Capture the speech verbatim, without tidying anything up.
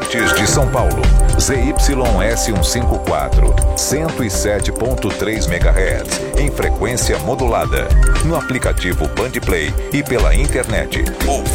Fortes de São Paulo. Z Y S cento e cinquenta e quatro, cento e sete ponto três megahertz, em frequência modulada. No aplicativo Band Play e pela internet. Ouvinte